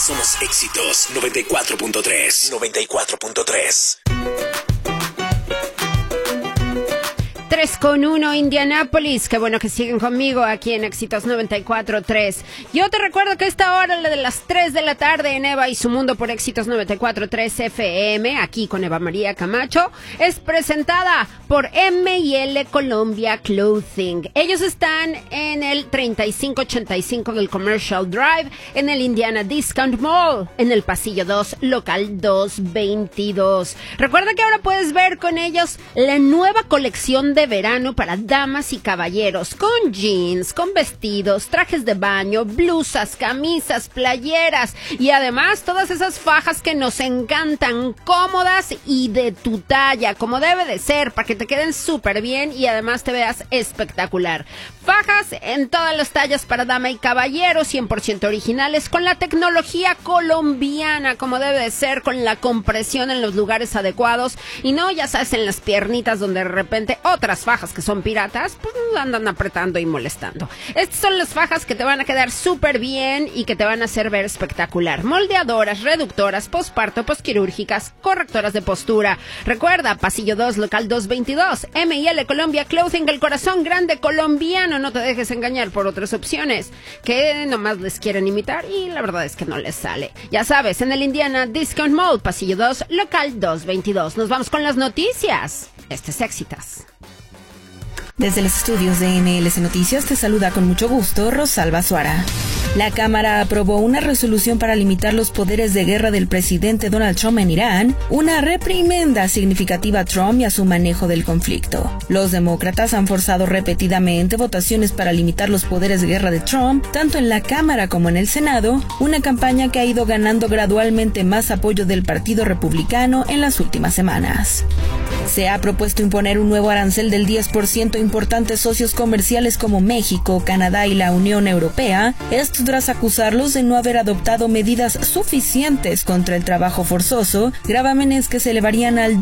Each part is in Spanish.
Somos Éxitos 94.3. 94.3. 3:1 Indianápolis. Qué bueno que siguen conmigo aquí en Éxitos 94.3. Yo te recuerdo que esta hora, la de las 3 de la tarde en Eva y su Mundo por Éxitos 94.3 FM, aquí con Eva María Camacho, es presentada por M&L Colombia Clothing. Ellos están en el 3585 del Commercial Drive, en el Indiana Discount Mall, en el pasillo 2, local 222. Recuerda que ahora puedes ver con ellos la nueva colección de verano para damas y caballeros, con jeans, con vestidos, trajes de baño, blusas, camisas, playeras y además todas esas fajas que nos encantan, cómodas y de tu talla, como debe de ser, para que te queden súper bien y además te veas espectacular. Fajas en todas las tallas para dama y caballero, 100% originales, con la tecnología colombiana, como debe de ser, con la compresión en los lugares adecuados y no, ya sabes, en las piernitas donde de repente otras fajas que son piratas, pues andan apretando y molestando. Estas son las fajas que te van a quedar súper bien y que te van a hacer ver espectacular. Moldeadoras, reductoras, posparto, posquirúrgicas, correctoras de postura. Recuerda, pasillo 2, local 222, M&L Colombia Clothing, el corazón grande colombiano. No te dejes engañar por otras opciones que nomás les quieren imitar y la verdad es que no les sale. Ya sabes, en el Indiana Discount Mall, pasillo 2, local 222. Nos vamos con las noticias. Este es Éxitos. Desde los estudios de MLC Noticias te saluda con mucho gusto Rosalba Suara. La Cámara aprobó una resolución para limitar los poderes de guerra del presidente Donald Trump en Irán, una reprimenda significativa a Trump y a su manejo del conflicto. Los demócratas han forzado repetidamente votaciones para limitar los poderes de guerra de Trump, tanto en la Cámara como en el Senado, una campaña que ha ido ganando gradualmente más apoyo del Partido Republicano en las últimas semanas. Se ha propuesto imponer un nuevo arancel del 10% a importantes socios comerciales como México, Canadá y la Unión Europea, esto tras acusarlos de no haber adoptado medidas suficientes contra el trabajo forzoso, gravámenes que se elevarían al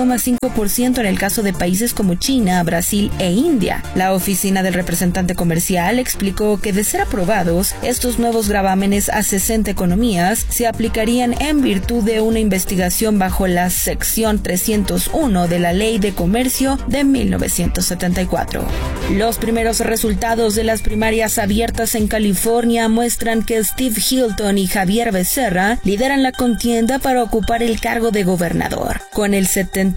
12,5% en el caso de países como China, Brasil e India. La oficina del representante comercial explicó que de ser aprobados, estos nuevos gravámenes a 60 economías se aplicarían en virtud de una investigación bajo la sección 301 de la Ley de Comercio de 1974. Los primeros resultados de las primarias abiertas en California muestran que Steve Hilton y Javier Becerra lideran la contienda para ocupar el cargo de gobernador. Con el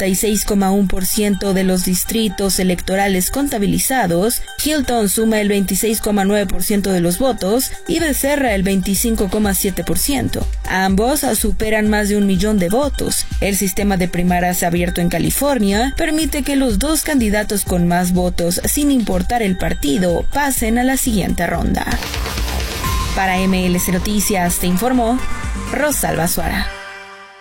76,1% de los distritos electorales contabilizados, Hilton suma el 26,9% de los votos y Becerra el 25,7%. Ambos superan más de 1 millón de votos. El sistema de primarias abierto en California permite que los dos candidatos con más votos, sin importar el partido, pasen a la siguiente ronda. Para MLC Noticias te informó Rosalba Suara.